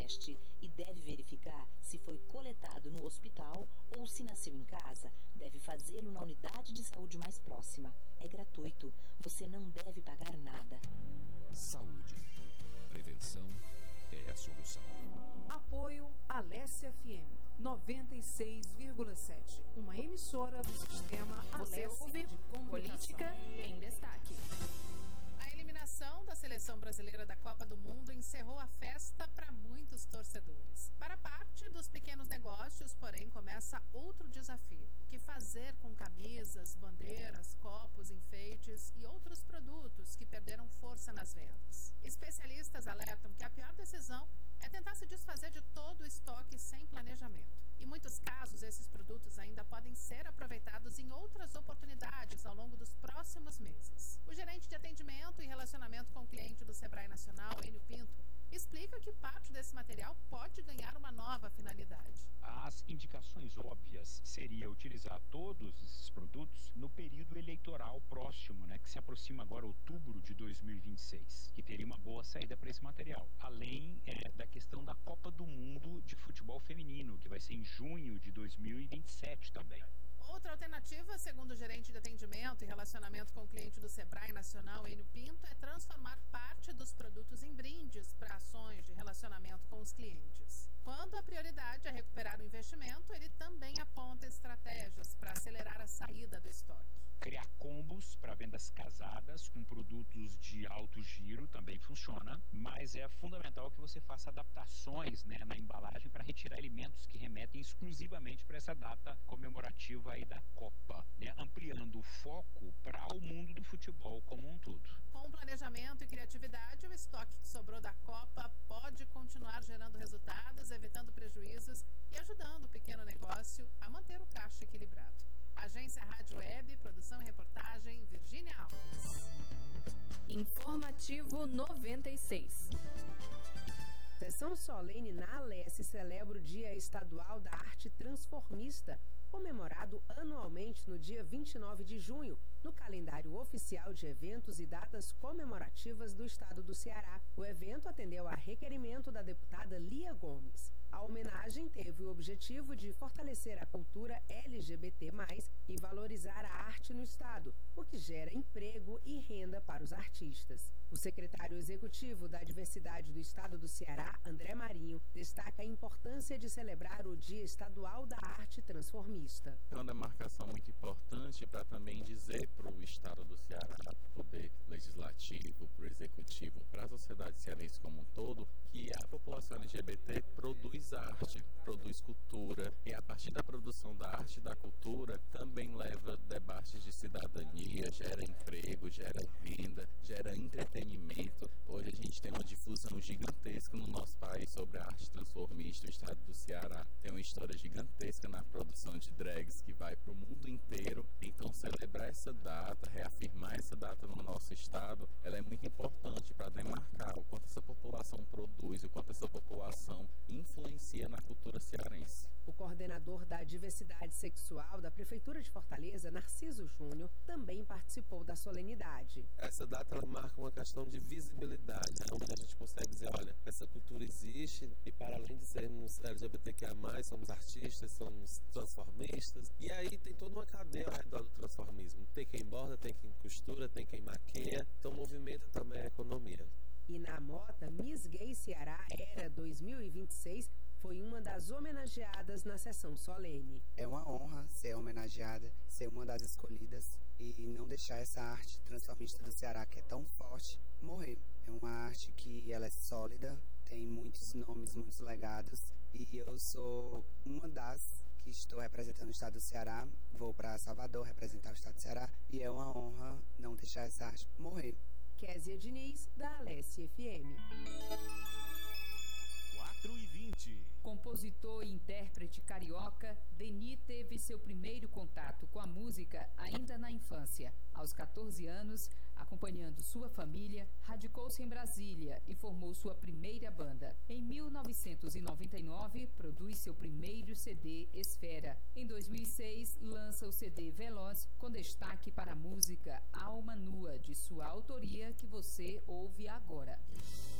teste e deve verificar se foi coletado no hospital ou se nasceu em casa, deve fazê-lo na unidade de saúde mais próxima. É gratuito, você não deve pagar nada. Saúde. Prevenção é a solução. Apoio Alessia FM 96,7, uma emissora do sistema Alessia de Comunicação. Política em Destaque. A eliminação da seleção brasileira da Copa do Mundo encerrou a festa para muitos torcedores. Para parte dos pequenos negócios, porém, começa outro desafio: o que fazer com camisas, bandeiras, copos, enfeites e outros produtos que perderam força nas vendas. Especialistas alertam que a pior decisão é tentar se desfazer de todo o estoque sem planejamento. Em muitos casos, esses produtos ainda podem ser aproveitados em outras oportunidades ao longo dos próximos meses. O gerente de atendimento e relacionamento com o cliente do Sebrae Nacional, Enio Pinto, explica que parte desse material pode ganhar uma nova finalidade. As indicações óbvias seria utilizar todos esses produtos no período eleitoral próximo, que se aproxima agora, outubro de 2026, que teria uma boa saída para esse material. Além da questão da Copa do Mundo de futebol feminino, que vai ser em junho de 2027 também. Outra alternativa, segundo o gerente de atendimento e relacionamento com o cliente do Sebrae Nacional, Enio Pinto, é transformar parte dos produtos em brindes para ações de relacionamento com os clientes. Quando a prioridade é recuperar o investimento, ele também aponta estratégias para acelerar a saída do estoque. Criar combos para vendas casadas com produtos de alto giro também funciona, mas é fundamental que você faça adaptações na embalagem para retirar elementos que remetem exclusivamente para essa data comemorativa aí da Copa, ampliando o foco para o mundo do futebol como um todo. Com planejamento e criatividade, o estoque que sobrou da Copa pode continuar gerando resultados, evitando prejuízos e ajudando o pequeno negócio a manter o caixa equilibrado. Agência Rádio Web, produção e reportagem, Virgínia Alves. Informativo 96. Sessão solene na Alessia celebra o Dia Estadual da Arte Transformista, comemorado anualmente no dia 29 de junho, no calendário oficial de eventos e datas comemorativas do estado do Ceará. O evento atendeu a requerimento da deputada Lia Gomes. A homenagem teve o objetivo de fortalecer a cultura LGBT+, e valorizar a arte no estado, o que gera emprego e renda para os artistas. O secretário executivo da Diversidade do estado do Ceará, André Marinho, destaca a importância de celebrar o Dia Estadual da Arte Transformista. É uma demarcação muito importante para também dizer para o estado do Ceará, para o poder legislativo, para o executivo, para a sociedade cearense como um todo, que a população LGBT produz arte, produz cultura, e a partir da produção da arte e da cultura também leva debates de cidadania, gera emprego, gera renda, gera entretenimento. Hoje a gente tem uma difusão gigantesca no nosso país sobre a arte transformista. O estado do Ceará tem uma história gigantesca na produção de drags que vai para o mundo inteiro. Então celebrar essa data, reafirmar essa data no nosso estado, ela é muito importante para demarcar o quanto essa população produz, o quanto essa população influencia na cultura cearense. O coordenador da diversidade sexual da Prefeitura de Fortaleza, Narciso Júnior, também participou da solenidade. Essa data ela marca uma questão de visibilidade, onde a gente consegue dizer, olha, essa cultura existe e para além de sermos LGBTQIA+, somos artistas, somos transformistas, e aí tem toda uma cadeia ao redor do transformismo. Tem quem borda, tem quem costura, tem quem maqueia, então movimenta também a economia. E na Mota, Miss Gay Ceará Era 2026 foi uma das homenageadas na sessão solene. É uma honra ser homenageada, ser uma das escolhidas e não deixar essa arte transformista do Ceará, que é tão forte, morrer. É uma arte que ela é sólida, tem muitos nomes, muitos legados, e eu sou uma das que estou representando o estado do Ceará. Vou para Salvador representar o estado do Ceará e é uma honra não deixar essa arte morrer. Kézia Diniz, da Alessia FM. 4h20. Compositor e intérprete carioca, Deni teve seu primeiro contato com a música ainda na infância. Aos 14 anos, acompanhando sua família, radicou-se em Brasília e formou sua primeira banda. Em 1999, produz seu primeiro CD, Esfera. Em 2006, lança o CD Veloz, com destaque para a música Alma Nua, de sua autoria, que você ouve agora.